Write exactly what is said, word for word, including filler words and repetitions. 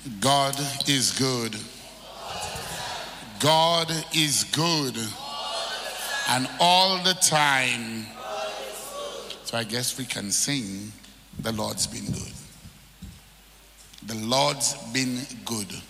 God is good. God is good. And all the time. So I guess we can sing, the Lord's been good. The Lord's been good.